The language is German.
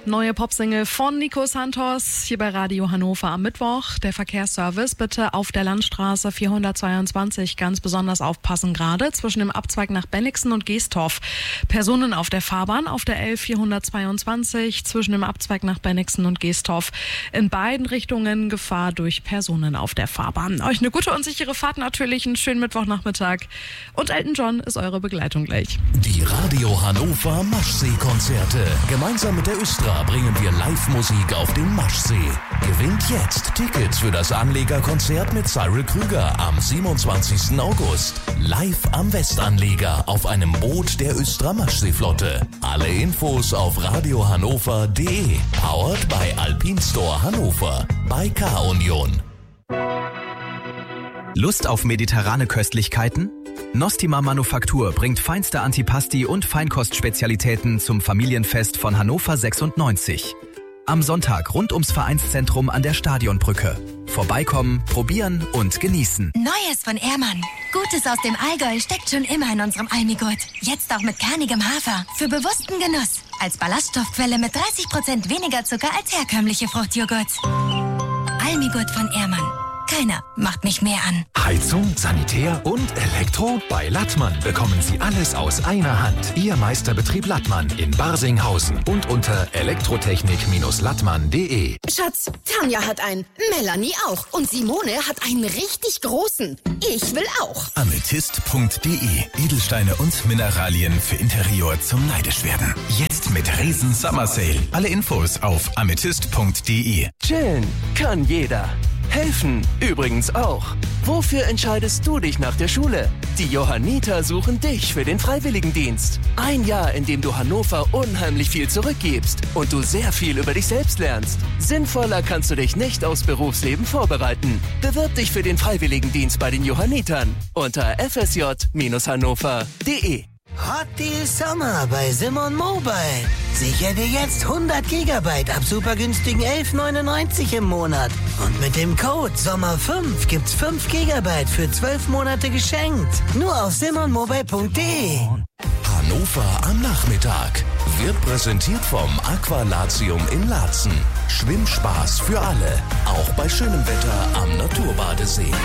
Neue Popsingle von Nico Santos hier bei Radio Hannover am Mittwoch. Der Verkehrsservice bitte auf der Landstraße 422 ganz besonders aufpassen, gerade zwischen dem Abzweig nach Bennigsen und Geesthoff. Personen auf der Fahrbahn auf der L422 zwischen dem Abzweig nach Bennigsen und Geesthoff. In beiden Richtungen Gefahr durch Personen auf der Fahrbahn. Euch eine gute und sichere Fahrt natürlich, einen schönen Mittwochnachmittag. Und Elton John ist eure Begleitung gleich. Die Radio Hannover Maschsee-Konzerte. Gemeinsam mit der Östra bringen wir Live-Musik auf den Maschsee. Gewinnt jetzt Tickets für das Anlegerkonzert mit Cyril Krüger am 27. August. Live am Westanleger auf einem Boot der Östra Maschseeflotte. Alle Infos auf radiohannover.de. Powered by Alpine Store Hannover. Bei K-Union. Lust auf mediterrane Köstlichkeiten? Nostima Manufaktur bringt feinste Antipasti und Feinkostspezialitäten zum Familienfest von Hannover 96. Am Sonntag rund ums Vereinszentrum an der Stadionbrücke. Vorbeikommen, probieren und genießen. Neues von Ehrmann. Gutes aus dem Allgäu steckt schon immer in unserem Almigurt. Jetzt auch mit kernigem Hafer. Für bewussten Genuss. Als Ballaststoffquelle mit 30% weniger Zucker als herkömmliche Fruchtjoghurt. Almigurt von Ehrmann. Keiner macht mich mehr an. Heizung, Sanitär und Elektro? Bei Lattmann bekommen Sie alles aus einer Hand. Ihr Meisterbetrieb Lattmann in Barsinghausen und unter elektrotechnik-lattmann.de. Schatz, Tanja hat einen, Melanie auch und Simone hat einen richtig großen. Ich will auch. Amethyst.de. Edelsteine und Mineralien für Interior zum Neidischwerden. Jetzt mit Riesen Summer Sale. Alle Infos auf amethyst.de. Chillen kann jeder. Helfen übrigens auch. Wofür entscheidest du dich nach der Schule? Die Johanniter suchen dich für den Freiwilligendienst. Ein Jahr, in dem du Hannover unheimlich viel zurückgibst und du sehr viel über dich selbst lernst. Sinnvoller kannst du dich nicht aufs Berufsleben vorbereiten. Bewirb dich für den Freiwilligendienst bei den Johannitern unter fsj-hannover.de. Hot Deal Sommer bei Simon Mobile. Sichere dir jetzt 100 GB ab super günstigen 11,99 im Monat. Und mit dem Code SOMMER5 gibt's 5 GB für 12 Monate geschenkt. Nur auf simonmobile.de. Hannover am Nachmittag wird präsentiert vom Aqualatium in Laatzen. Schwimmspaß für alle, auch bei schönem Wetter am Naturbadesee.